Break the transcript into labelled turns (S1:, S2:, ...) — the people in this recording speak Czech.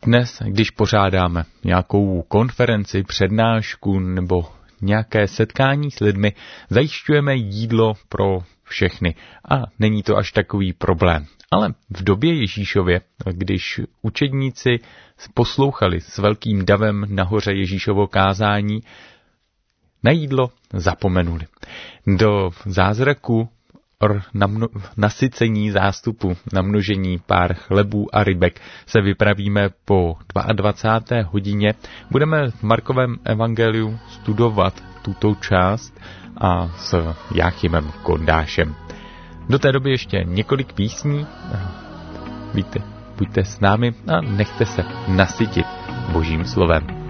S1: Dnes, když pořádáme nějakou konferenci, přednášku nebo nějaké setkání s lidmi, zajišťujeme jídlo pro všechny a není to až takový problém. Ale v době Ježíšově, když učedníci poslouchali s velkým davem nahoře Ježíšovo kázání, na jídlo zapomenuli. Do zázraku nasycení zástupu, namnožení pár chlebů a rybek se vypravíme po 22. hodině. Budeme v Markovém evangeliu studovat tuto část a s Jáchymem Kondášem. Do té doby ještě několik písní. Víte, buďte s námi a nechte se nasytit Božím slovem.